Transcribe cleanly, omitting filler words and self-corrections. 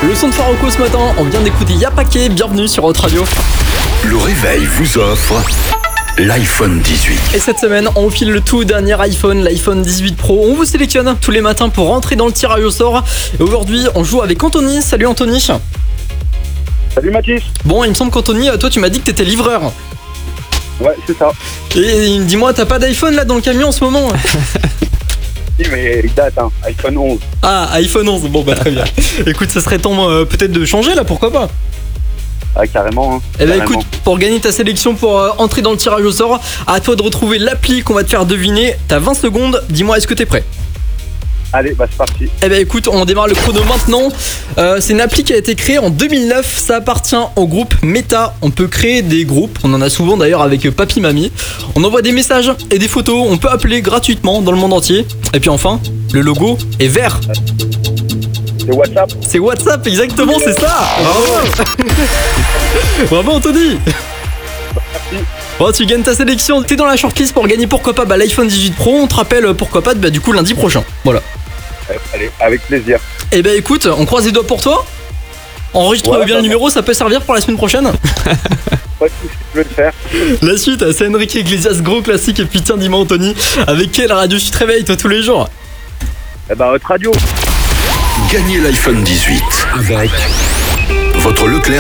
Le son de Faroco ce matin, on vient d'écouter Yapake, bienvenue sur Hot Radio. Le réveil vous offre l'iPhone 18. Et cette semaine, on file le tout dernier iPhone, l'iPhone 18 Pro. On vous sélectionne tous les matins pour rentrer dans le tirage au sort. Et aujourd'hui, on joue avec Anthony. Salut Anthony. Salut Mathis. Bon, il me semble qu'Anthony, toi tu m'as dit que t'étais livreur. Ouais, c'est ça. Et dis-moi, t'as pas d'iPhone là dans le camion en ce moment? Si, mais il date, hein. iPhone 11. Ah, iPhone 11, bon bah très bien. Écoute, ça serait temps peut-être de changer là, pourquoi pas? Ah, carrément, hein. Eh ben Carrément. écoute, pour gagner ta sélection pour entrer dans le tirage au sort, à toi de retrouver l'appli qu'on va te faire deviner. T'as 20 secondes, dis-moi, est-ce que t'es prêt? Allez, bah c'est parti. Eh ben écoute, on démarre le chrono maintenant. C'est une appli qui a été créée en 2009. Ça appartient au groupe Meta. On peut créer des groupes. On en a souvent d'ailleurs avec Papy Mamie. On envoie des messages et des photos. On peut appeler gratuitement dans le monde entier. Et puis enfin, le logo est vert. C'est WhatsApp. C'est WhatsApp, exactement, c'est ça. Bravo. Bravo Anthony. Bon, tu gagnes ta sélection. T'es dans la shortlist pour gagner pourquoi pas l'iPhone 18 Pro. On te rappelle pourquoi pas du coup lundi prochain. Voilà. Allez, avec plaisir. Eh ben écoute, on croise les doigts pour toi. Enregistre Ouais, bien le numéro, ça peut servir pour la semaine prochaine. Pas de soucis, je vais le faire. La suite, c'est Enrique Iglesias, gros classique. Et puis tiens, dis-moi Anthony, avec quelle radio tu te réveilles toi tous les jours? Eh bah, Hot Radio. Gagnez l'iPhone 18 avec votre Leclerc.